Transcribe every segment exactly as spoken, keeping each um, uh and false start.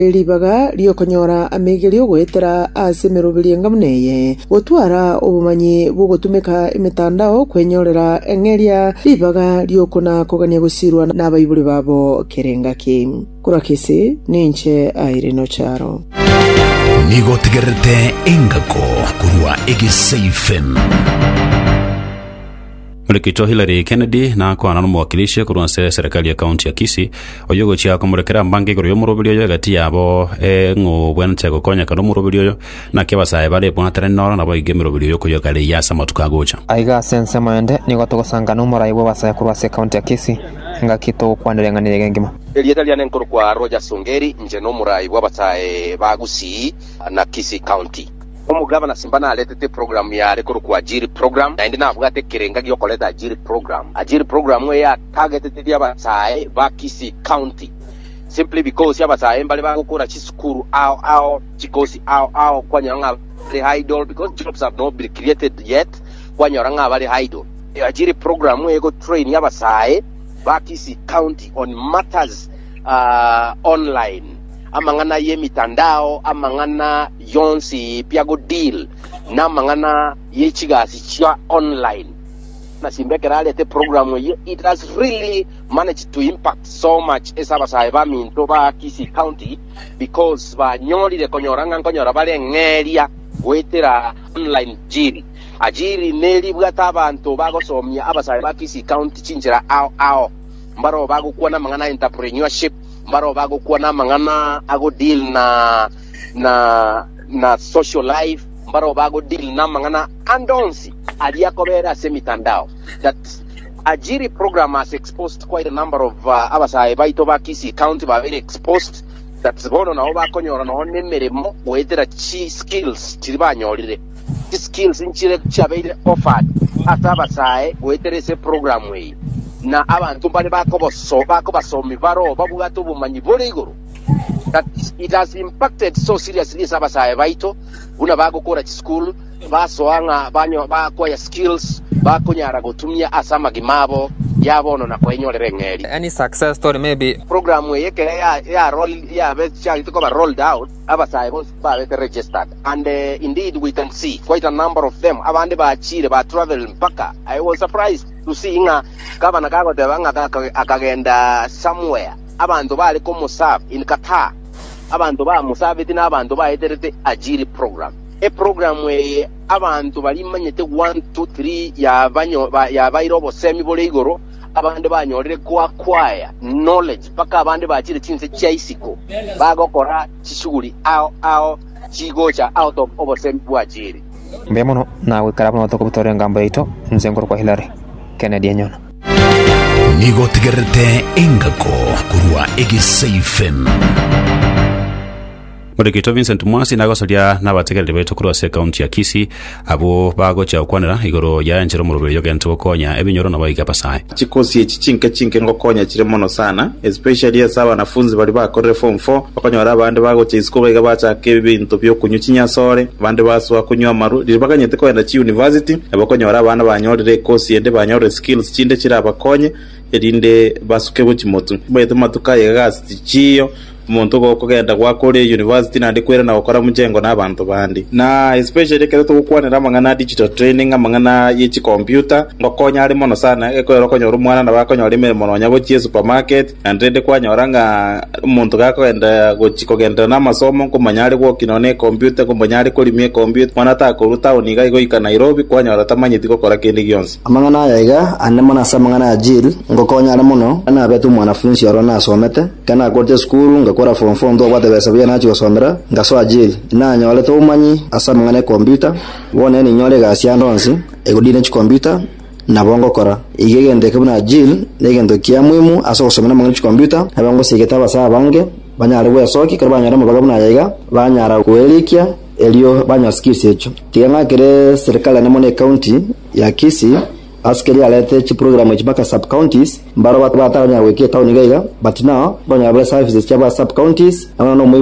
ribaga riokonyora amegerio gwetera ase meroberi engamuneye gotwara obumanyi bugotumika imitandao kwenyorera eng'eria ribaga riokona kogania gusirwa n'abayibuli babo kerengaki kurakisi ninche airino charo nigo tigerete engako kurwa egiseifen Mwenyekiti Hillary Kennedy na kwa nanu mwakilishi kurwanse serikali ya kaunti ya Kisii oyogo chia kumurekera mbange goro yomurobiri oyo gati yabo e ngo bwente gokonya kano murobiri oyo na kebasaye bale bwatare nora nabo igemirobiri oyo koyo kale yasa matukagocha aiga sense mwende nigo togosanga no muraibo basaye kurwase kaunti ya Kisii ngakito kwanderenganire gengima elieta liane nkuru kwa Roger Songeri nje no muraibo basaye bagusi na Kisii County Omu governor simbana aletete program ya rekuru kwa ajiri program na indina abugate kirenga giyo koleta ajiri program ajiri program we ya targeted ya basaye ba Kisii County simply because ya basaye mbali ba gukora chiskuru ao ao chikosi ao ao kwa nyanga bali idle because jobs have not been created yet kwa nyanga bali idle ajiri program we go train ya basaye ba Kisii County on matters uh, online amangana ye mitandao amangana yonsi piago deal na mangana ye chigasi chia online na simbekera alete program ye it has really managed to impact so much esaba saiba minto ba Kisii County because ba nyoli de konyoranga nkonyora bale ngeria wetera online jiri ajiri neli bwata abantu bagosomya abasaiba Kisii County chinjira ao ao mbaro bago kuona mangana entrepreneurship mbaro bago kuwa na mangana ago deal na na na social life mbaro bago deal na mangana andonsi aliyakobera semitandao that ajiri program has exposed quite a number of uh, abasaye baito ba Kisii County ba very exposed that's bono na oba konyora no nemeremo wetera chi skills chiribanyolire chi skills inchire chabeire offered ata abasaye wetere se program we na abantu bali bako boso bako basomi baro babugato bumanyi boligoro that it has impacted so seriously sabasaye baito una bago kora school basoanga banyo bako ya skills bako nyara gotumya asama gimabo yabono na kwenyolere ngeli any success story maybe program we yeke ya ya roll ya be chang to rolled out abasaye bos ba be registered and uh, indeed we can see quite a number of them abande ba chire ba travel mpaka I was surprised to see nga governor kago tebanga akagenda somewhere abantu bali ko musab in Qatar abantu ba musabiti na abantu ba eterete ajiri program a program we abantu bali manyete one two three ya banyo ya bairobo semi boligoro abandi banyorere kwa kwaya knowledge paka abandi bachire chinse chaisiko bagokora chishuguri ao ao chigocha out of over semi bwachiri mbemono nawe karabno to kubitore ngambo ito nzengoro kwa Hillary Kennedy enyono nigo tigerete engako kurwa egiseifen Mwenyekiti Vincent Mwasi nagosoria nabategerere beto kurwa se kaunti ya Kisii abo bagocha okwanera igoro ya njero murubiri yogento gokonya ebinyoro nabayiga basaye chikosi echi chinke chinke ngokonya chire mono sana especially as abanafunzi bali bakore form four bakonyora abandi bagocha isiko bega bachake ibintu byo kunyukinya sore abandi baswa kunywa maru libakanyete kwenda chi university abakonyora abana banyorere course yende banyorere skills chinde chira abakonye erinde basuke bukimotu bayete matuka yegasti chiyo umuntu go kugenda gwakore university nandi kwera na gukora mujengo n'abantu bandi na especially kero tukwanira mangana digital training amangana yichi computer ngokonya ari mono sana ekwero konyora umwana na bakonyora imere mono nyabo chi supermarket and rede kwanyora nga umuntu gakogenda gochikogenda na masomo kumanyari gwo kinone computer kumanyari kolimie computer mwana ta kuruta uniga igo ika Nairobi kwanyora tamanyiti gukora kindi gyonse amangana yaiga ane mona samangana ajil ngokonya ari mono ana betu mwanafunzi yorona asomete kana gote school kora form four ndo wate besa bya nacho somera ngaso ajili na nyole to umanyi asamangane computer wone ni nyole ga siandonsi egodine chi computer na bongo kora igegende kebuna ajili negendo kia muhimu aso somera mangane chi computer abango sigeta basa bange banyare bwa soki karabanyara mu bagabuna yayiga banyara kuelikia elio banya skills echo tianga kere serikali na mone county ya Kisii askeri alete chi program chibaka sub counties mbaro bata bata nya weke town gaiga but now bonya bla services chaba sub counties amana no mwiboli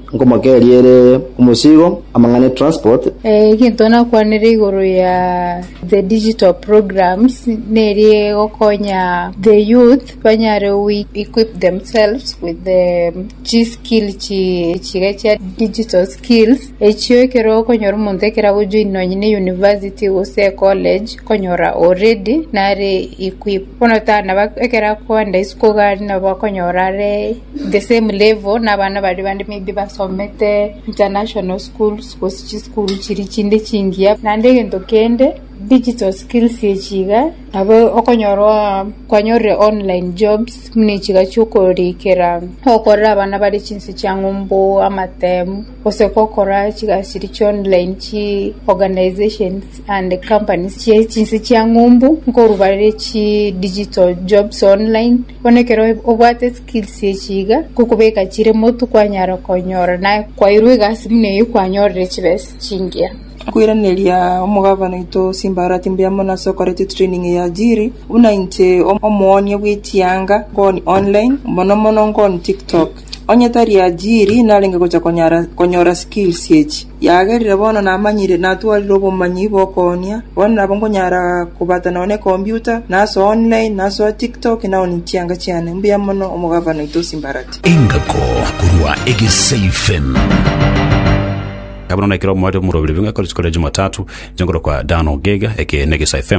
ngomakeriere umusigo amangane transport eh gintona kwanire iguru ya the digital programs nerie gokonya the youth banyare we equip themselves with the G skill chi chigacha digital skills echio kero konyora munte kera buju inonyine university ose college konyora already nare equip kono tana bakera kwanda iskoga na bakonyorare the same level na bana bari bandi maybe basomete international schools kosi school chiri chinde chingia nande gento kende digital skills yechiga abo okonyoro kwanyore online jobs mnichiga chukori kera okora abana bari chinsi changumbo amatem ose kokora chiga siri online chi organizations and companies chi chinsi changumbu ngorubare chi digital jobs online onekero obate skills yechiga kukubeka chire motu kwanyara konyora na kwairuga simne kwanyore chibes chingia kuiranelia omugavana ito Simbara timbia mona sokorete training ya jiri una inte omonia wetianga goni online mono mono ngoni TikTok onyetari ya jiri nalenga gocha konyara konyora skills yechi yagerire bona namanyire natwali robo manyi bokonia bona bongonyara kubata naone computer naso online naso TikTok naoni chianga chiane mbia mono omugavana ito Simbara ingako kurwa egiseifen kabona na kiro mwade murobili binga college college Jumatatu jengoro kwa Dano Gega eke Negesa F M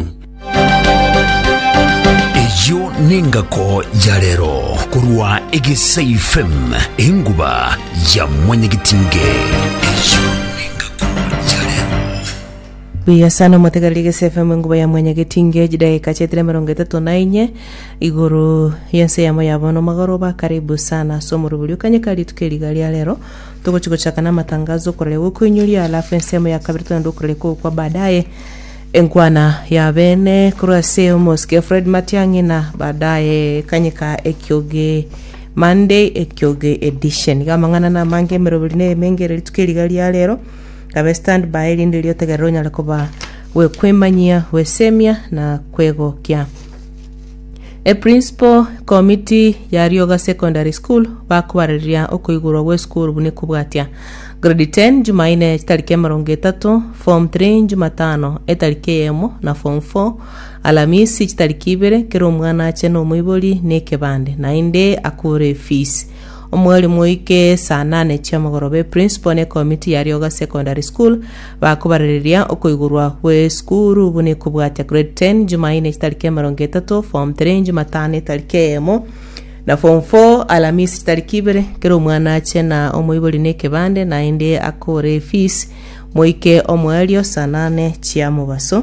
ejo ningako yarero kurwa Egesa F M inguba ya mwenye gitinge ejo ningako yarero Bia sana mwategali Egesa F M inguba ya mwenye gitinge jidai kachetre merongo tatu na inye iguru yense ya moya bono magoroba karibu sana somo rubuli ukanyekali tukeligali ya lero tuko chiko chakana matangazo kurelewa kuinyulia alafu nsemo ya kabiri tuendo kurelewa kwa baadaye enkwana ya bene kuraseo moske Fred Matiangi na baadaye kanyeka ekyoge Monday ekyoge edition gamangana na mange merobuline mengere tukeligali ya lero kabe stand by lindi lyotegeronya lakoba we kwemanyia we semia na kwego kya A principal committee ya Rioga Secondary School bakubariria okuigurwa we school bune kubwatia grade ten Jumaine tariki mirongo itatu, form three Jumatano etariki emo na form four Alamisi tariki ibere kero mwana ache no muiboli nekebande na inde akure fees omwali moike saa nane chamagorobe principal ne committee ya Rioga Secondary School bakubariria okuigurwa we school bune kubwatia grade ten Jumaine tariki mirongo itatu, form three Jumatano tariki emo na form four Alamisi tariki ibere kero mwana ache na omuiboli nekebande na inde akure fees moike omwalio saa nane chiamubaso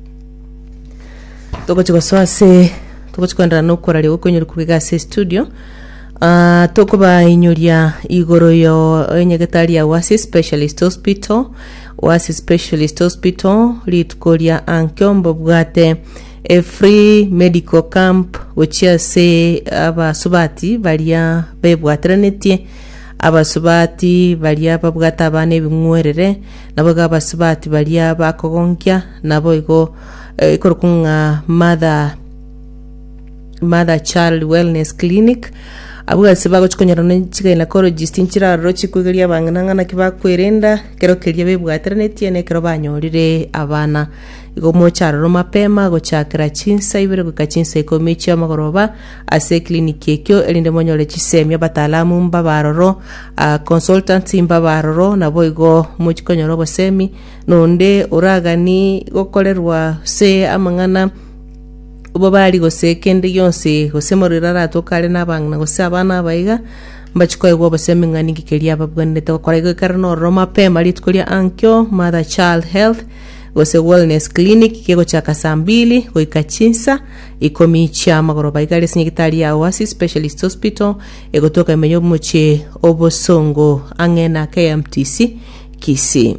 toko chikoswase toko chikwenda nokora leo kwenye kubiga se studio uh, toko ba inyoria igoro yo enyegetari ya Wasi Specialist Hospital Wasi Specialist Hospital litukoria ankyombo bwate a free medical camp which se abasubati balia bebwatrenetie abasubati balia babwata bane bimwerere nabo abasubati balia bakogonkya nabo igo ikorokunga mother mother child wellness clinic abuga sibago chikonyara ne chikaina corologist inchira rochi kugeria bangana na kibakwerenda kero keria bebwatrenetie ne kero banyorire abana igo mocharo mapema gochakira chinsa ibere gukachinsa ikomichi amagoroba ase clinic ekyo elinde monyole chisemya batalamu mbabaroro uh, consultants mbabaroro nabo igo muchikonyoro bosemi nonde uragani gokolerwa se amangana ubo bali gosekende yonse gosemorira ratokale nabangana gose abana baiga mbachikoye gwo bosemi ngani ngikelia babwanete korego karno roma pema litkolia ankyo mother child health gose wellness clinic kego chaka saa mbili goikachinsa ikomichi amagoroba igale sinyigitali ya Wasi Specialist Hospital egotoka menyo muche obosongo angena K M T C kisi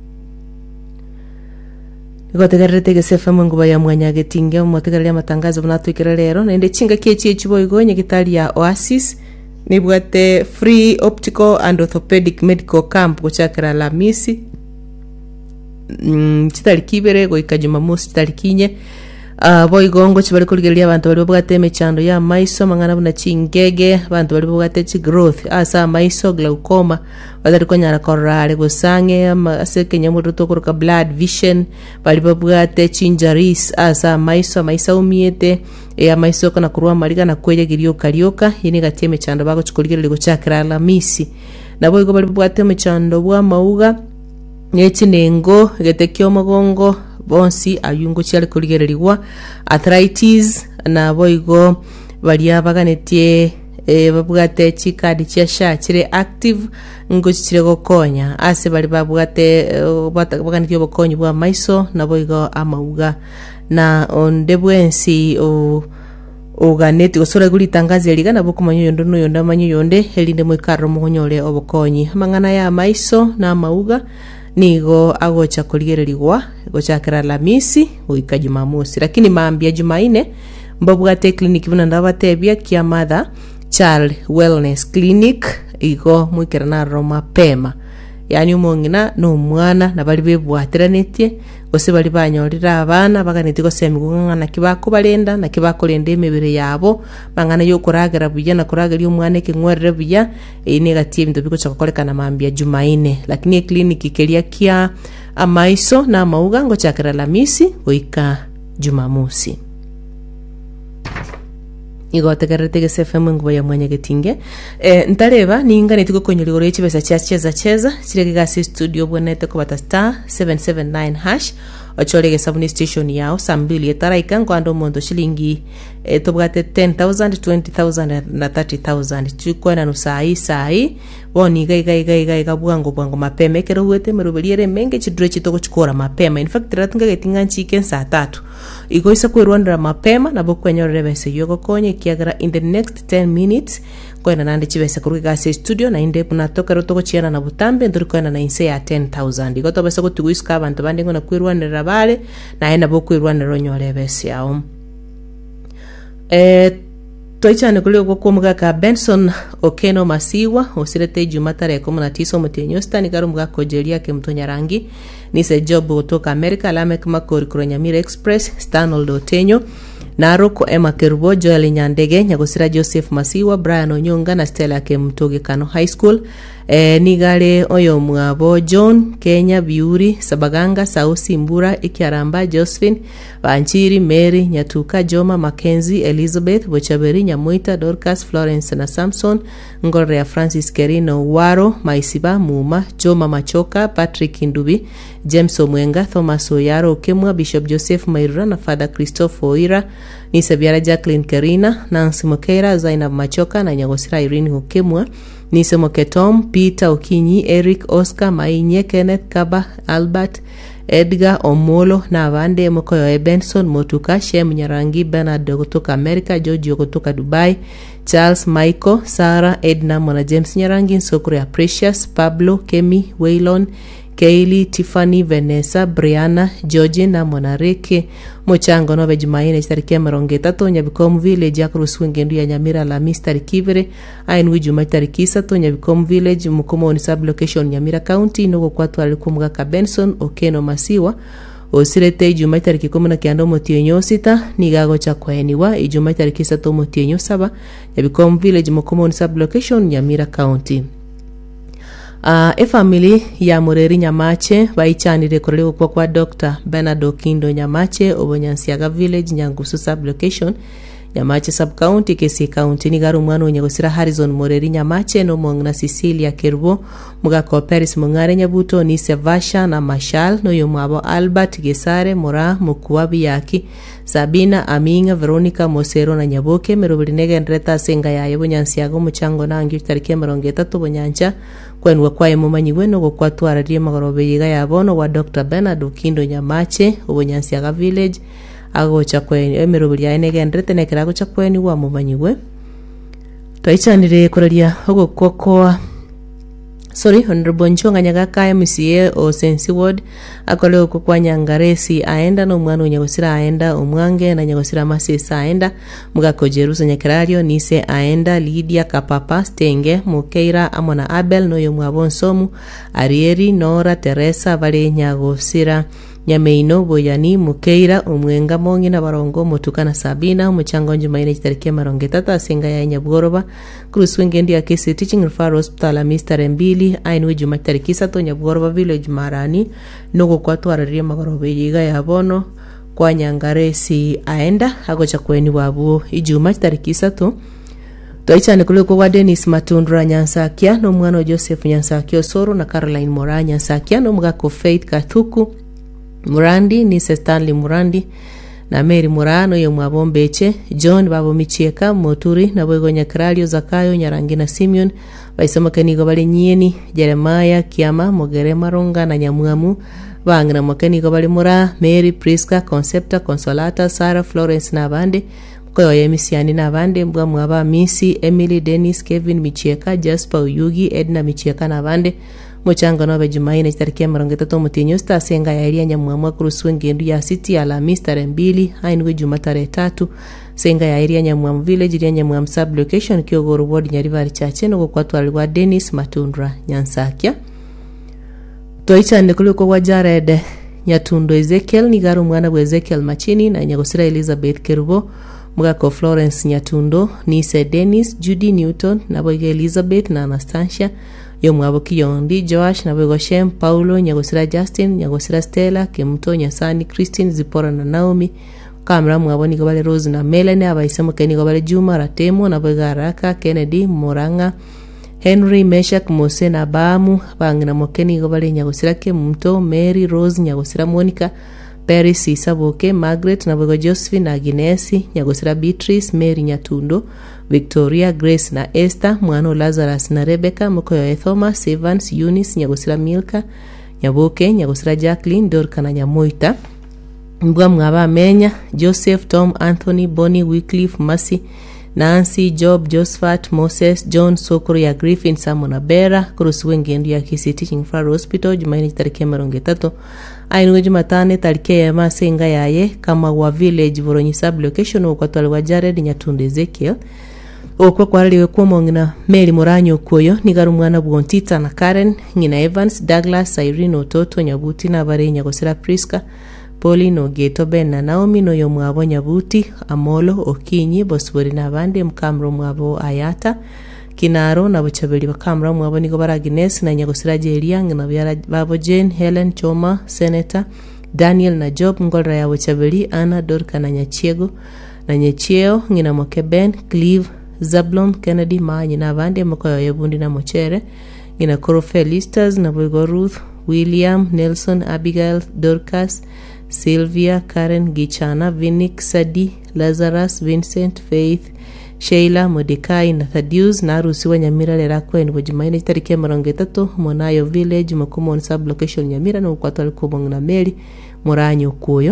Gotegarete Egesa F M nguba ya mwanya getinge mwategalia matangazo bunatwikira lero nende chinga kechi echibo igonye gitali ya Oasis nibwate free optical and orthopedic medical camp gochakira Lamisi mm, chitariki ibere goika Jumamosi chitariki nye Uh, boigongo chibali kuligeria abantu bali bwate emechando ya maiso mangana buna chingege abantu bali bwate chi growth asa maiso glaucoma badari konyara korale gosange ase kenya muruto kuruka blood vision bali bwate chinjaris asa maiso maiso umiete ya maiso kana kurwa mariga na kweje girio karioka yini gatie emechando bago chikuligeria gochakira la misi na boigo bali bwate emechando bwa mauga nyechinengo getekyo magongo bonsi ayungo cyari kurigererwa arthritis na boigo bali abaganetie e, babwate chikadi cyasha kire active ngo kire gokonya ase bali babwate uh, baganetio bokonyi bwa maiso na boigo amauga na onde bwensi o uganeti gosora guri tangaze liga na bokumanyo yondo no yonda manyo yonde helinde mwikaro muhonyole obokonyi mangana ya maiso na amauga nigo agocha kuligererigwa gochakira lamisi uika Jumamosi lakini maambia Jumaine mbobwate clinic buna ndabatebia kia mother child wellness clinic igo mwikira na Roma pema yani umongina no mwana na bali bebwatiranetie gose bali banyorira abana baganeti gose migungana kibako balenda na kibako lende emebere yabo bangana yo kuragera buya na kuragera umwana kingwerere buya ine gatie bintu biko chakokolekana maambia Jumaine lakini clinic kelia kia amaiso na mauga ngo chakira lamisi oika Jumamosi igo tegerete gese F M ngo ya mwanya getinge eh ntareba ninga netiko konyoligoro y'ikibesa cya cheza cheza kirege gase studio bwonete ko bata star seven seven nine hash ochorege sabuni station yao sambili etaraika ngwando mondo shilingi e, tobwate ten thousand twenty thousand na thirty thousand chikwana no sai sai boni gai gai gai gai kabwango bwango mapeme kero wete merubeliere menge chidre chitoko chikora mapema in fact ratunga getinga chicken saa tatu igoisa kwerwandra mapema na bokwenyorere bese yogo konye kiagara in the next ten minutes kwena nande chibese kuruga gase studio na inde punatoka rotoko chiana na butambe nduri kwena na inse ya ten thousand igoto bese ko tuguiska abantu bandengo na kwerwandra bale na ena bokwirwandra ronyore bese yao eh toichane kule kwa mugaka Benson Okeno Masiwa osirete Jumatare kumi na tisa mutenyo stani garu mugako jelia ke mtonya rangi ni se job kutoka America Lamek Makori Kuronyamira Express Stanley Otenyo Naroko Emma Kerubo Joel Nyandege Nyagosira Joseph Masiwa Brian Onyonga na Stella ke mtoge Kano High School e, nigale oyo mwabo John Kenya Biuri Sabaganga Sausi Mbura Ikiaramba Josephine Banchiri Mary Nyatuka Joma Mackenzie Elizabeth Bochaberi Nyamuita Dorcas Florence na Samson Ngore Francis Kerino Waro Maisiba Muma Joma Machoka Patrick Indubi James Omwenga Thomas Oyaro Kemwa Bishop Joseph Mairura na Father Christopher Oira ni Sabiara Jacqueline Karina Nancy Mokera Zainab Machoka na Nyagosira Irene Hukemwa ni Semoke Tom Peter Okinyi Eric Oscar Mainye Kenneth Kaba Albert Edgar Omolo na abande Mokoyo Benson Motuka Shem Nyarangi Bernard kutoka America George kutoka Dubai Charles Michael Sarah Edna Mona James Nyarangi Nsokore ya Precious Pablo Kemi Waylon Kaylee Tiffany Vanessa Brianna George na Monareke Mochango no Jumaine tariki mirongo itatu Nyabikomu Village Across Wingendu ya Nyamira la Mister Kivere ainu Juma tariki tatu Nyabikomu Village Mukomo sub location Nyamira County no kwatu alikumga ka Benson Okeno Masiwa osirete Juma tariki kumi na kenda Motienyo sita nigago cha kweniwa Juma tariki tatu Motienyo saba Nyabikomu Village Mukomo sub location Nyamira County. Uh, e family ya Mureri Nyamache baichanire korelewa kwa kwa Doctor Bernard Okindo Nyamache Obonyansiaga Village Nyangusu sub location Nyamache sub county kesi county ni garu mwana Nyagosira Harrison Mureri Nyamache no mongna Cecilia Kerbo mugako Paris Mungare Nyabuto ni Sevasha na Mashal no yomwabo Albert Gesare Mora Mukuwabi yaki Sabina Aminga Veronica Mosero na Nyaboke merobirinege ndreta senga ya Obonyansiaga muchango na angi tariki mirongo itatu Bonyancha kwenwa kwae mumanyiwe no gokwatwara rie magorobe yiga yabono wa Doctor Bernard Okindo Nyamache Obonyansiaga Village agocha kweni emirobiri ya enegendrete nekera agocha kweni wa mumanyiwe twaichanire koraria ogokoko sorry honorable Nchonga Nyagaka M C A o Sensi Ward akole okwa Nyangaresi aenda no mwana Nyagosira aenda omwange na Nyagosira Masisa aenda mugako Jerusa Nyakirario nise aenda Lydia Kapapa Stenge Mukeira amona Abel no yomwabonsomu Arieri Nora Teresa vale Nyagosira Nyameino Boyani Mukeira Omwenga Mongi na Barongo Motukana Sabina Muchango Jumaine Tarike Marongeta Senga ya Nyabgoroba Kruswengendi ya Kisi Teaching Referral Hospital Mister Mbili Ainwe Juma Tariki Sato Nyabgoroba Village Marani Nogo Kwatu Araria Magorobe Yiga ya Bono kwa Nyangaresi aenda agocha kweni wabu Ijuma Tariki Sato Toichane kuliko kwa Dennis Matundra Nyansakia no mwana Joseph Nyansakia Soro na Caroline Mora Nyansakia no mga Faith Kathuku Murandi ni Stanley Murandi na Mary Murano yo mwabombeche John Babo Michieka Moturi na Bwego Nyakralio Zakayo Nyarangina Simeon baisoma kanigo bali nyieni Jeremiah Kiama Mogere Maronga na Nyamuamu bangina mokanigo bali Mura Mary Priska Concepta Consolata Sarah Florence na bande Koyo Yemisiani na bande mbwa mwaba Missy Emily Dennis Kevin Michieka Jasper Uyugi Edna Michieka na bande Mochanga no Jumaine tariki marongeta to mutinyo sta senga ya iria Nyamwamwa Kruswengendu ya City ala Mister Mbili ainwe Jumatare tatu senga ya iria Nyamwam Village iria Nyamwam sub location Kyogoro ward Nyarivari chache no kwatwalwa Dennis Matundra Nyansakia Toichane kuliko kwa Jared Nyatundo Ezekiel ni garu mwana wa Ezekiel Machini na Nyagosira Elizabeth Kerubo Mugako Florence Nyatundo Nise Dennis Judy Newton na Boyge Elizabeth na Anastasia yo mwaboki yondi Joash na Boygo Shem Paulo Nyagosira Justin Nyagosira Stella Kemto Nyasani Christine Zipora na Naomi Kamra mwaboni gobale Rose na Melanie abaisemo keni gobale Juma Ratemo na Boyga Raka Kennedy Moranga Henry Meshak Mose na Bamu bangina mokeni gobale Nyagosira Kemto Mary Rose Nyagosira Monica Perry Sisaboke Margaret na Boygo Josephine na Agnesi Nyagosira Beatrice Mary Nyatundo Victoria Grace na Esther Mwano Lazarus na Rebecca Mokoyo Thomas Evans Eunice Nyagosira Milka Nyaboke Nyagosira Jacqueline Dorka na Nyamoita Mbwa mwaba Menya Joseph Tom Anthony Bonnie Wycliffe Mercy Nancy Job Josephat Moses John Sokoro ya Griffin Samona Bera Kruswengendu ya Kisi Teaching Referral Hospital Jumaine tariki marongetatu Ainwe Jumatane tariki ya masenga yaye kama wa Village Voronyi sub location ukwatwalwa Jared Nyatunde Ezekiel okwa kwaliwe kwa mongina Mary Moranyo Koyo nigaru mwana Bwontita na Karen ngina Evans Douglas Irene Ototo Nyabuti na bare Nyagosira Priska Pauline Ogeto Ben na Naomi no yo mwabo Nyabuti Amolo Okinyi Bosbori na bande mkamro mwabo Ayata Kinaro na Bochabeli bakamra mwabo nigo baragines na Nyagosira Jeria ngina byara babo Jane Helen Choma Senator Daniel na Job ngolra ya Bochabeli Anna Dorka na Nyachiego na Nyachieo ngina Mokeben Cleve Zablon Kennedy Manyi na bande Mokoyo Yebundi na Mochere ngina Koro Felistas na Boygo Ruth William Nelson Abigail Dorcas Sylvia Karen Gichana Vinik Sadi Lazarus Vincent Faith Sheila Modikai na Thaddeus na Rusiwa Nyamira lera kweni kwa Jumaine tariki marongetatu Monayo Village Mokumon sub location Nyamira na ukwatu alikubong na Mary Moranyo Kuyo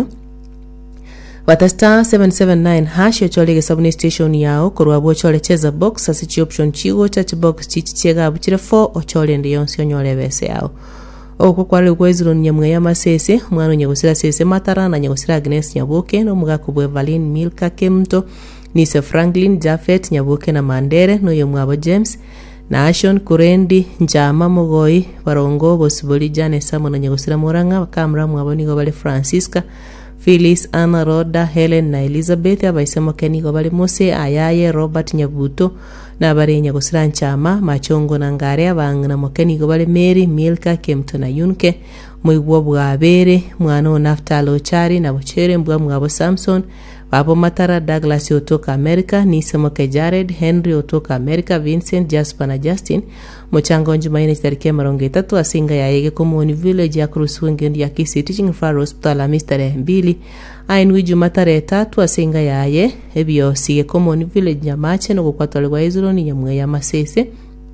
Watasta seven seven nine hash yo chole gesabuni station yao korwa bo chole cheza box asichi option chigo chachi box chichi chega abuchire four o chole ndi yonsi onyole bese yao Oko kwale kweziro Nyamwe ya Masese mwana Nyagosira Sese Matara na Nyagosira Agnes Nyaboke no mugakubwe Valin Milka Kemto Nise Franklin Jafet Nyaboke na Mandere no yomwabo James na Ashon Kurendi Njama Mogoi Barongo Bosiboli Jane Samo na Nyagosira Moranga Kamra mwaboni gobale Francisca Phyllis Anna Roda Helen na Elizabeth abaisemo keni gobale Mose Ayaye Robert Nyabuto na bare Nyagosira Nchama Machongo na Ngare abangana mokeni gobale Mary Milka Kemto na Yunke Mwigwo bwabere mwana Naftalo Chari na Bochere mbwa mwabo Samson Babo Matara Douglas Otoka America Nisemo ke Jared Henry Otoka America Vincent Jasper na Justin Mochango Jumaine tariki marongetatu asinga ya yege Komoni Village ya Kruswengendu ya Kisi Teaching Referral Hospital Mister Mbili Ainwe Jumatare tatu asinga ya ye ebyo siye Komoni Village ya Mache no kukwatwalwa Izuro ni Nyamwe ya Masese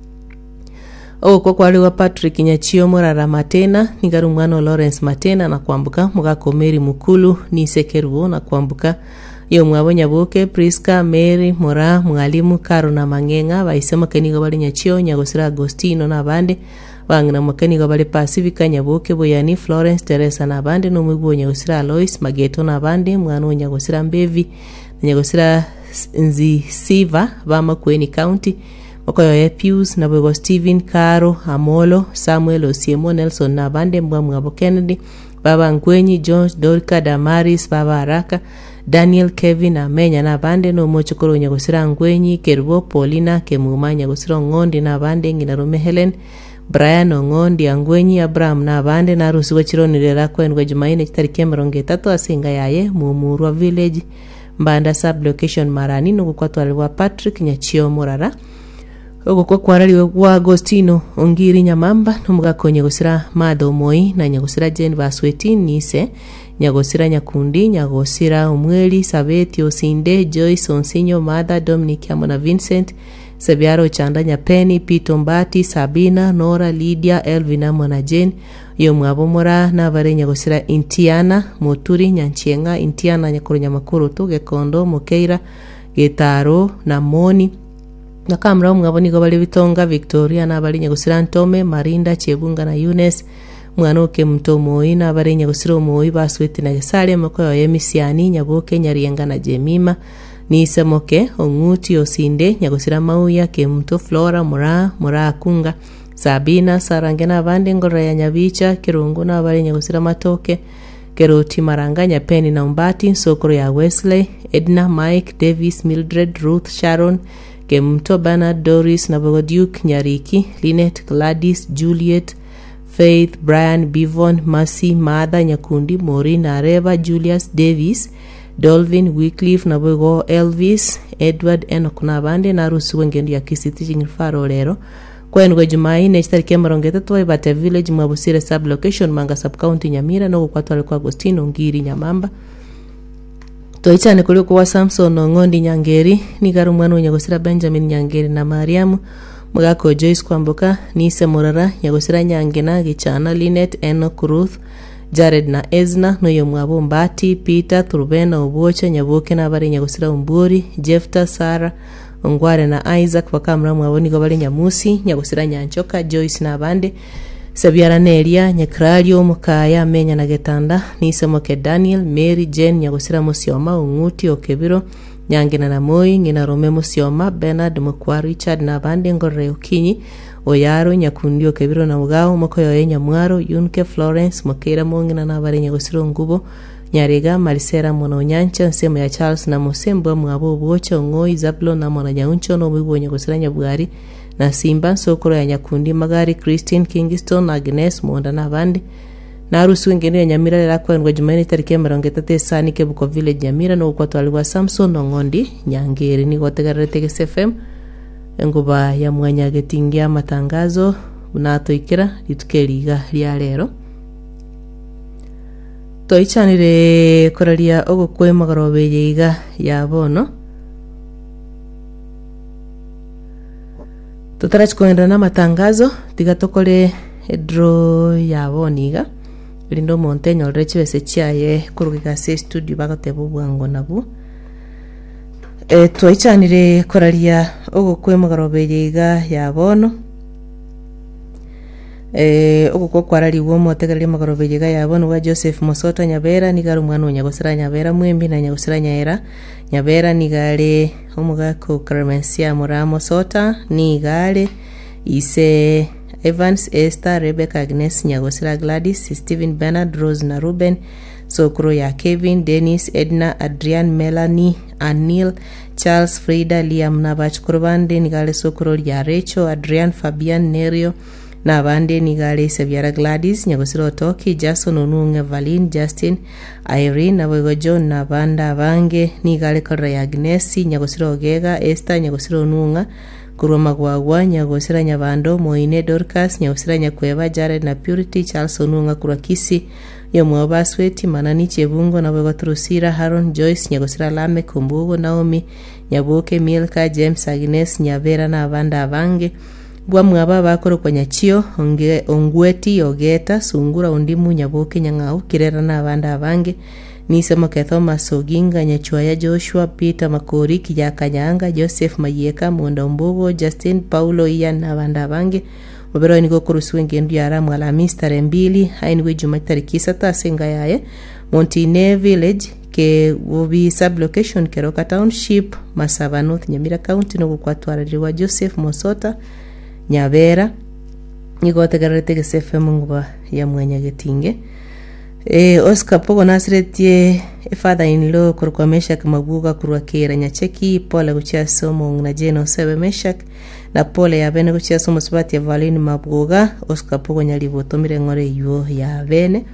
Oko kwaliwa Patrick Nyachio Morara Matena nigaru mwana Lawrence Matena na kwambuka mugako Mary Mukulu ni Sekeruo na kwambuka yo mwabo Nyaboke Priska Mary Mora mwalimu Karo na Mangenga baisema kenigo bali Nyachio Nyagosira Agostino na bande bangina mokenigo bali Pacifica Nyaboke Boyani Florence Teresa na bande no mwigwo Nyagosira Alois Mageto na bande mwana Nyagosira Mbevi Nyagosira Nzi Siva bama Kweni County Mokoyo ya Pius na Bwego Steven Karo Amolo Samuel Osiemo Nelson na bande mbwa mwabo Kennedy baba Ngwenyi Jones Dorka Damaris baba Haraka Daniel Kevin amenya na bande no mochokoro nyagusira Ngwenyi Kerubo Paulina Kemuma nyagusira Ngondi na bande ngina Rome Helen Brian Ongondi Angwenyi Abraham na bande na rusi wachironirera kwendwa Jumaine tariki mirongo itatu asinga yaye Mumurwa Village Mbanda sub location Marani no gukwatwalwa Patrick Nyachio Murara ogukwa kwarariwe gwa Agostino Ongiri Nyamamba numugakonye gusira Mado Moi na nyagusira Jane Basweti Nise nyagosira Nyakundi nyagosira Umweli Sabeti Osinde Joyce Onsinyo Mada Dominic Amona Vincent Sebiaro Chanda Nyapeni Pito Mbati Sabina Nora Lydia Elvina Mona Jane yo mwabomora na bare nyagosira Intiana Moturi Nyanchenga Intiana nyakuru nyamakuru tuge Kondo Mokeira Getaro na Moni nakamra mwaboni go bali bitonga Victoria na bali nyagosira Ntome Marinda Chebunga na Yunes mwanoke Mtomoi na bali nyagosira Moi Basweti na Gesale mako yemisiani nyaboke Nyarienga na Jemima ni semoke Onguti Osinde nyagosira Mauya ke Mto Flora Mura Mura Kunga Sabina Sarangena bande ngora ya Nyabicha Kirungu na bali nyagosira Matoke Keroti Maranga Nyapeni na Umbati Sokoro ya Wesley Edna Mike Davis Mildred Ruth Sharon Kemto Bernard Doris Nabogo Duke Nyariki Lynette Gladys Juliet Faith Brian Bivon Mercy Mada Nyakundi Maureen Areva Julius Davis Dolvin Wycliffe Nabogo Elvis Edward Enoch na bande na rusi wengendi ya Kisi teaching faro lero kwendwa Jumaine tariki mirongo itatu ibate village Mwabusire sub location Manga sub county Nyamira no gukwatwala kwa Agostino Ngiri Nyamamba toichane kuli kwa Samson Ngondi Nyangeri ni garu mwana nyagosira Benjamin Nyangeri na Mariamu mugako Joyce Kwamboka Nise Morara nyagosira Nyangena Gichana Linet Enoch Ruth Jared na Ezna no yomwabo Mbati Peter Turbena Obocha nyaboke na bari nyagosira Umburi Jefta Sara Ongware na Isaac bakamra mwaboni go bari Nyamusi nyagosira Nyanchoka Joyce na bande Sabiara Nelia Nyakrario Mukaya Menya na Getanda Nise Moke Daniel Mary Jane nyagosira Musioma Unguti Okebiro Nyangina na Moi ngina Rome Musioma Bernard Mukwa Richard na bande ngore Okinyi Oyaro Nyakundi Okebiro na Ugao moko yoye Nyamwaro Yunke Florence Mokera Mongina na bari nyagosira Ngubo Nyariga Marisera Mona Nyancha nsemo ya Charles na Mosembo mwabo Bocha Ngoi Zablo na Mona Nyauncho no mwibo nyagosira Nyabugari na Simba Sokoro ya Nyakundi Magari Christine Kingston Agnes Monda na bandi na rusu wengine ya Nyamira lera kwendwa Jumaine tariki mirongo itatu sani ke Buko Village Nyamira no kwatwalwa Samson Ngondi Nyangeri ni gotegarete ke S F M nguba ya mwanya getingia matangazo unatoikira litukeliga lya lero toichanire koralia ogo kwema garobe yiga ya bono tutarachi kuenda na matangazo tigatokole edro ya boniga lindo montenyo rechi bese chiaye kurugika se studio bagatebo bwango nabu e toichanire koralia ogo kwema garobe yiga ya bono eh ogo kwarari wo motegerere magarobe yiga ya bono wa Joseph Mosota Nyabera ni garu mwana nyagosira Nyabera mwembi na nyagosira Nyaera Nyabera ni gale omugako Clemencia Muramo Sota ni gale ise Evans Esther Rebecca Agnes nyagosira Gladys Stephen Bernard Rose na Ruben Sokro ya Kevin Dennis Edna Adrian Melanie Anil Charles Frida Liam Nabach Kurbande ni gale Sokro ya Rachel Adrian Fabian Nerio na bande ni gale Seviera Gladys nyagosira Toki Jason Onunga Valin Justin Irene na Wego John na banda bange ni gale Kora ya Agnes nyagosira Ogega Esther nyagosira Onunga Kuroma Gwagwa nyagosira Nyabando Moine Dorcas nyagosira Nyakweba Jared na Purity Charles Onunga Kurakisi yomwe Basweti Manani Chebungo na Wego Trusira Haron Joyce nyagosira Lame Kumbugo Naomi Nyaboke Milka James Agnes Nyabera na banda bange bwa mwaba bakoro kwa Nyachio onge ongweti Ogeta Sungura Undimu Nyaboke Nyangao Kirera na banda abange nisemo ke Thomas Oginga Nyachwaya Joshua Peter Makori Kijya Kanyanga Joseph Mayeka Monda Mbogo Justin Paulo Ian na banda abange obero ni gokuru swenge ndu yara mwala Mister Mbili hainwe Jumatari kisata senga yaye Montine Village ke wobi sub location Keroka Township Masaba North Nyamira County no kwatwara Joseph Mosota Nyabera nigotegarete ke S F M nguba ya mwanya getinge e Oscar Pogo nasiretie father in law kurwa Meshak Mabuga kurwa Kira Nyacheki pole kuchia somo na Jeno Sebe Meshak na pole ya bene kuchia somo sibati ya Valini Mabuga. Oscar Pogo nyalivotomire ngore yuo ya bene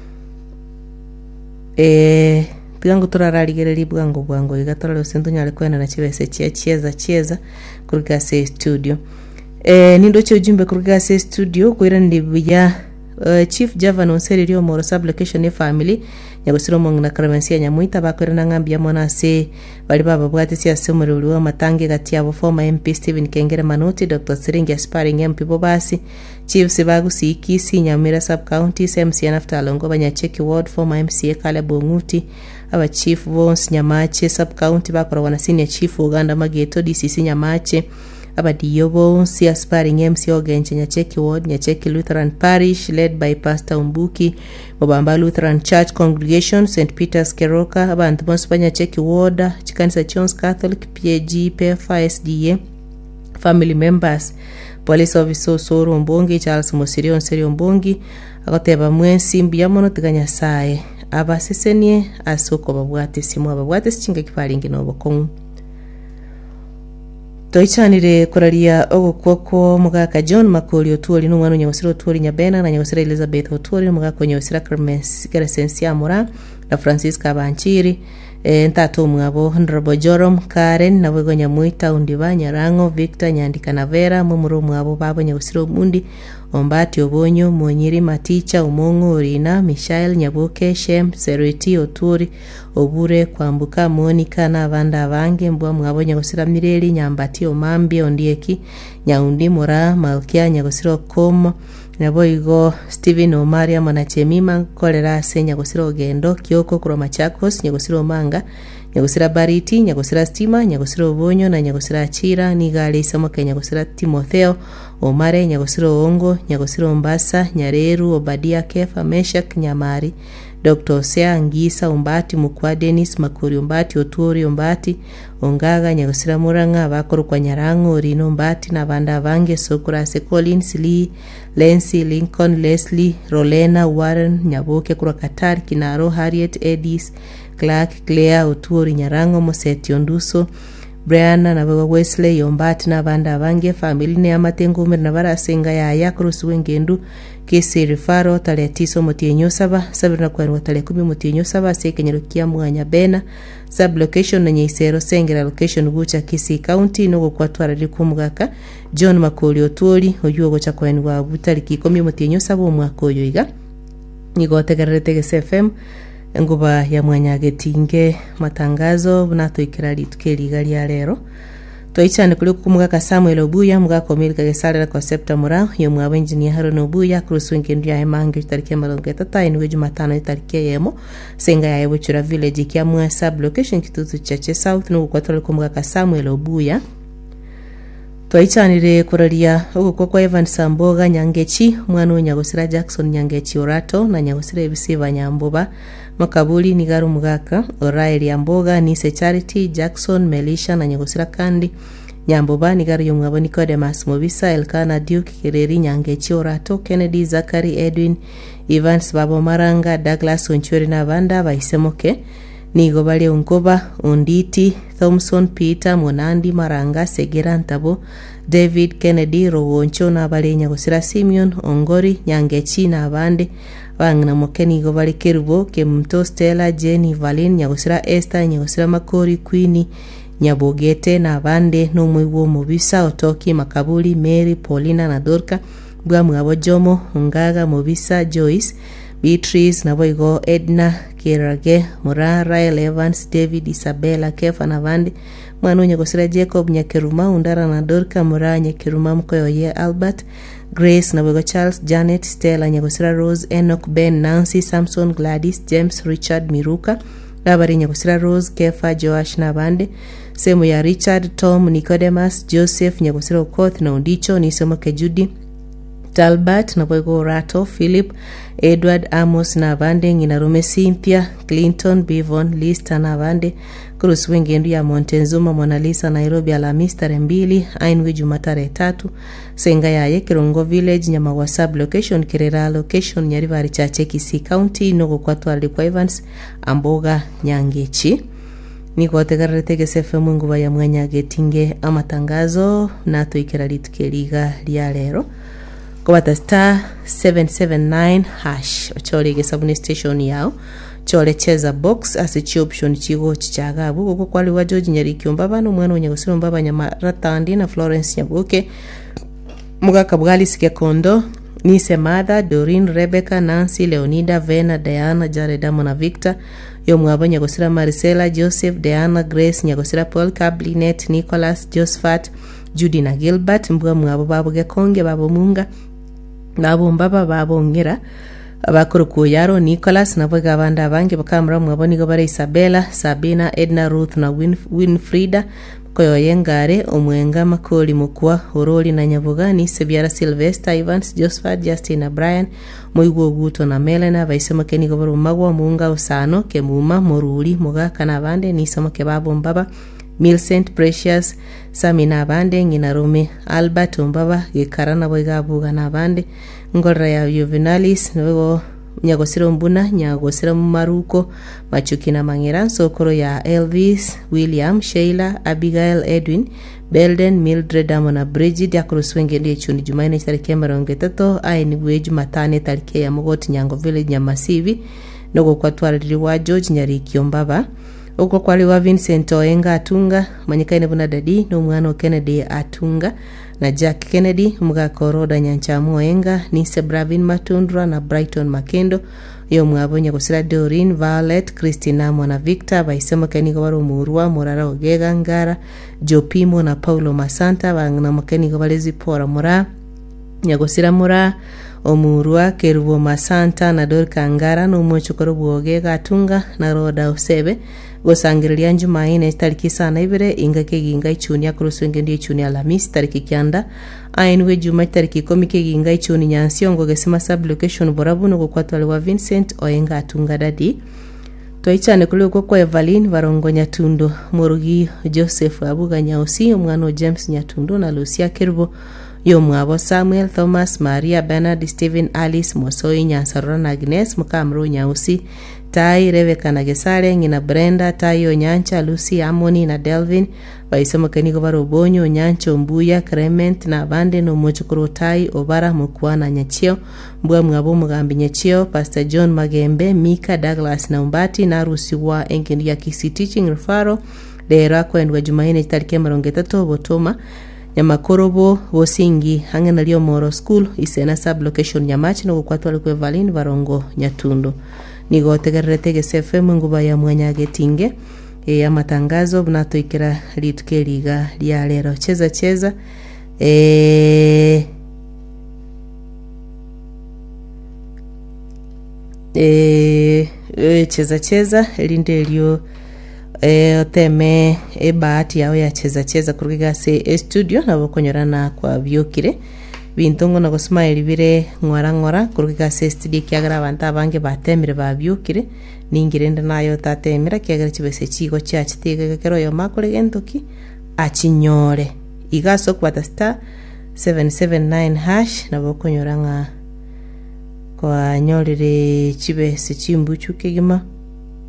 e tigango turararigereri bwango bwango igatora rusendo nyale kwena na chibese chia chieza chieza kuruga se studio e nindo che ujumbe kuruga se studio kuira ndibuya uh, Chief Javano Nseririo Moro Sublocation e family nyagusiro mong na Clemencia Nyamuita bakwera na ngambia mona se bali baba bwate sia semuri uliwa matange gati abo former M P Stephen Kengere Manoti Doctor Siringi aspiring M P Bobasi Chief Sibagu Sikisi Nyamira Sub County M C Nafta Longo Banyacheki Ward former M C Kale Bonguti aba Chief Vons Nyamache Sub County bakora wana senior Chief Uganda Mageto D C C Nyamache aba Diyobo si aspiring M C Ogenche Nyacheki Ward Nyacheki Lutheran Parish led by Pastor Umbuki Mobamba Lutheran Church Congregation Saint Peter's Keroka aba Antmos Nyacheki Ward Chikanisa Jones Catholic P A G P F S D A family members Police Officer Soro Mbongi Charles Mosirio Nserio Mbongi akoteba mwensi mbiyamono tiganya sae aba sesenie asoko babwate simu babwate sichinga kipalingi no bokongu toichanire kuraria ogokoko mugaka John Makoli Otuoli n'umwana nyagusira Otuoli Nyabena na nyagusira Elizabeth Otuoli mugaka nyagusira Clemens Geresensia Mura na Francisca Banchiri e ntatu mwabo Honorable Jorom Karen na bwego Nyamuita Undiba Nyarango Victor Nyandika Navera mumuro mwabo babo nyagusira Mundi Ombati Obonyo Monyiri Maticha Umongo Orina Michael Nyaboke Shem Sereti Oturi Obure Kwambuka Monica na Vanda Vange mbwa mwabo nyagusira Mireli Nyambati Omambi Ondieki Nyaundi Mura Malkia nyagusira Komo Naboigo Steven Omaria Manachemima kolera se nyagusira Ogendo Kioko Kuro Machakos nyagusira Manga nyagusira Bariti nyagusira Stima nyagusira Obonyo na nyagusira Chira Nigale Isamoke nyagusira Timotheo Omare nyagusira Ongo nyagusira Mbasa Nyareru Obadia Kefa Meshak Nyamari Doctor Osea Ngisa Umbati Mukwa Dennis Makuri Umbati Otuori Umbati Ongaga nyagusira Muranga bakoro kwa Nyarango Rino Umbati na Vanda Vange Sokura Se Collins Lee Lency Lincoln Leslie Rolena Warren Nyaboke Kura Qatar Kinaro Harriet Edis Clark Claire Otuori Nyarango Moseti Onduso Brianna na bwa Wesley Yombati na Vanda Vange family ne amatengo umir na barasenga ya yakrusu wengendu kesi rifaro tale tiso motienyo saba sabira kwa tale kumi motienyo saba sekenyerukia mwanya bena sub location na nyeisero sengera location gucha Kisii County no kwa twara likumugaka John Makoli Otuoli oyuo gocha kwa nwa butali kikomi motienyo saba omwaka oyo iga nigotegererete Gese F M nguba ya mwanya getinge matangazo bunato ikirali tukeli ya lero toichane kuli kumugaka Samuel Obuya mugaka Omilka Gesalera Concepta Mura yo mwaba engineer Haron Obuya krusunge ndia emange tarike malonge tata inu Jumatano tarike yemo senga ya Ebuchura village kia mwa sub location Kitutu Chache South no kwatole kumugaka Samuel Obuya toichanire kuraria ogoko kwa Evan Samboga Nyangechi mwana wa Nyagusira Jackson Nyangechi Orato na Nyagusira Ebisiva Nyamboba Makabuli Nigaru Mugaka Oraeli Amboga Nise Charity Jackson Melisha na Nyagusira Kandi Nyamboba Nigaru Yomwabo Nicodemus Mobisa Elkana Duke Kireri Nyangechi Orato Kennedy Zachary Edwin Evans Babo Maranga Douglas Onchori na Vanda Vaisemoke Nigo bale Unkoba Unditi Thompson Peter Monandi Maranga Segera Ntabo David Kennedy Rowoncho na bale Nyagusira Simeon Ongori Nyangechi na abande bangna mokeni go bale Kerubo Kemto Stella Jenny Valin Nyagusira Esther Nyagusira Makori Queenie Nyabogete na abande no mwiwo Mobisa Otoki Makabuli Mary Paulina na Dorka bwa mwabo Jomo Ungaga Mobisa Joyce Beatrice na boigo Edna Kirage Mura Rael Evans David Isabella Kefa na Vandi mwana Nyagusira Jacob Nyakiruma Undara na Dorka Mura Nyakiruma Mkoyo ye Albert Grace na boigo Charles Janet Stella Nyagusira Rose Enoch Ben Nancy Samson Gladys James Richard Miruka Labari Nyagusira Rose Kefa Joash na Vandi semu ya Richard Tom Nicodemus Joseph Nyagusira Okoth na Undicho Nisomo Kejudi Talbert na Boygo Rato, Philip, Edward Amos na Vande, Nginarume Cynthia, Clinton, Bivon, Lista na Vande, Cruz Wengendu ya Montezuma, Mona Lisa, Nairobi Alhamisi tarehe mbili, Ainwe Jumatare tatu, Senga yaye Kirongo Village, Nyamawa Sub Location, Kirera Location, Nyarivari Chache Kisii County, Nogo Kwatu Alikwa Evans, Amboga Nyangechi. Niko ategarete gesefe mungu baya mwanya getinge amatangazo na tuikira litukeliga lya lero. Kwa star seven seven nine hash ochole gesabuni station yao chole cheza box asichi option chigo chichagabu kuko kwali wa George Nyarikiomba bano mwana onyagosiro mbaba nyama ratandi na Florence Nyabuke mugaka bwali sike kondo Nise Mother, Doreen, Rebecca, Nancy, Leonida, Vena, Diana, Jared, Amona, Victor, Yomwabo, Nyagosira, Maricela, Joseph, Diana, Grace, Nyagosira, Paul, Cablinet, Nicholas, Josephat, Judy na Gilbert, Mbwa mwabo babo Gekonge, babo Munga, babo Mbaba, babo Ngira, abakuru Kuyaro, Nicholas, na bwega abanda abange bakamra mwabo nigo bare Isabella, Sabina, Edna, Ruth na Win Winfrida, Koyo Yengare, Omwenga, Makoli Mukwa, Oroli na Nyabugani, Sebiara Sylvester, Evans, Josephat, Justin na Brian, Moigo Guto na Melena, Vaisema Keni Gobaru Magwa, Munga Usano, Kemuma, Moruli, Mugaka na Bande, Nisama Kebabo Mbaba, Milcent, Precious, Samina Bande, Nginarume, Albert Mbaba, Gekarana Boiga Buga na Bande, Ngora ya Juvenalis, Nwego, Nyagosiro Mbuna, Nyagosiro Maruko, Machuki na Mangira, Sokoro ya Elvis, William, Sheila, Abigail, Edwin, Belden, Mildred, Amona, Bridget, Yakurus Wengende Chuni Jumaine tariki marongo tatu, aini bwe Jumatane tariki ya Mogoti Nyango Village Nyamasivi, nogo kwa tuarili wa George Nyarikiomba ba, uko kwali wa Vincent Oenga Atunga, Manyikaine Buna Dadi, no mwana Kennedy Atunga, na Jack Kennedy, mga Koroda Nyanchamu Oenga, Nise Bravin Matundra na Brighton Makendo, yo mwabo Nyagosira Doreen, Violet, Christina Mwana Victor, Vaisema Keni Gwaru Murua, Morara Ogega Ngara, Jopimo na Paulo Masanta, Vangna Makeni Gwarezi Pora Mora, Nyagosira Mora, Omurua, Kerubo Masanta, na Dorka Ngara, no Mochokoro Ogega Atunga, na Roda Osebe, Gosangirilia Jumaine tariki sana ibere inga keginga ichuni ya kuruswenge ndi ichuni Alhamisi tariki kyanda ainwe Juma tariki kumi keginga ichuni Nyansiongo gesema sub location borabuno go kwatwale wa Vincent Oenga Atunga Dadi toichane kule uko kwa Evelyn Varongo Nyatundo Murugi Joseph Abuga Nyausi umwana James Nyatundo na Lucia Kerbo yo mwabo Samuel Thomas Maria Bernard Stephen Alice Mosoi Nyansarona Agnes Mukamro Nyausi Tai Rebecca na Gesare Ngina Brenda Tai Onyancha Lucy Amoni na Delvin Vaisema Keniko Barobonyo Onyancho Mbuya Clement na Bande no Mochukuru Tai Obara Mukwa na Nyachio Mbua Mwabu Mugambi Nyachio Pastor John Magembe Mika Douglas na Umbati na Rusiwa Engini ya Kisii Teaching Referral Lera kwa Ndwa Jumaine tariki marongo tatu Botoma Nyamakorobo Wosingi Hangana Lio Moro School Isena Sub Location Nyamachi no kukwatu alikwe Valin Varongo Nyatundo Nigo tegerete gesefe munguba ya mwanya getinge e ya matangazo bunatoikira litukeliga lya lero cheza cheza e e, e cheza cheza linde lyo e teme e bahati yao ya cheza cheza kurugiga se studio na bokonyorana kwa byokire bintongo na gosmaili bire ngwara ngwara kurugiga se studio kyagara abantu abange batemire babyukire ningirende nayo tatemira kyagara kibese chigo cyachitege kero yo makore gentoki achinyore igaso kwata star seven seven nine hash na bokonyoranga kwa nyorere chibese chimbuchuke gima